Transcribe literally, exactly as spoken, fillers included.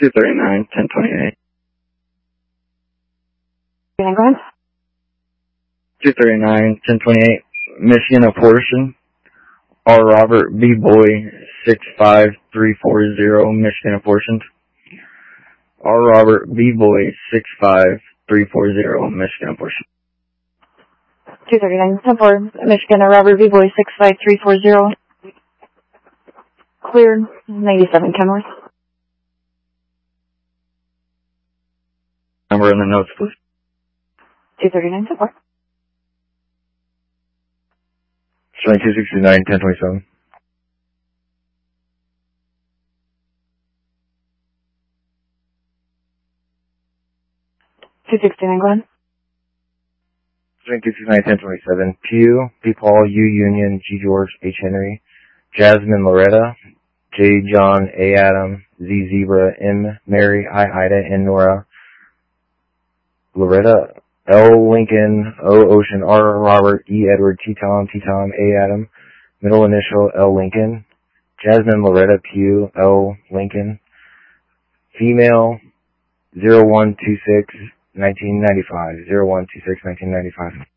two thirty-nine, ten twenty-eight. Can I go ahead? two thirty-nine, ten twenty-eight, Michigan Apportion. R. Robert B. Boy, six five three four zero, Michigan Apportioned. R. Robert B. Boy, six five three four zero, Michigan Apportioned. two thirty-nine, ten four, Michigan, Robert B. Boy, six five three four zero. Cleared, ninety-seven Kenworth. Number in the notes, please. two thirty-nine, ten four. twenty-two sixty-nine, ten twenty-seven. two sixty-nine, go ahead. twenty-two sixty-nine, ten twenty-seven. Pew, P. Paul, U. Union, G. George, H. Henry. Jasmine Loretta. J. John, A. Adam, Z. Zebra, M. Mary, I. Ida, N. Nora. Loretta. L. Lincoln, O. Ocean, R. Robert, E. Edward, T. Tom, T. Tom, A. Adam. Middle initial, L. Lincoln. Jasmine Loretta Pugh, L. Lincoln. Female, zero one two six, nineteen ninety-five. zero one two six, nineteen ninety-five.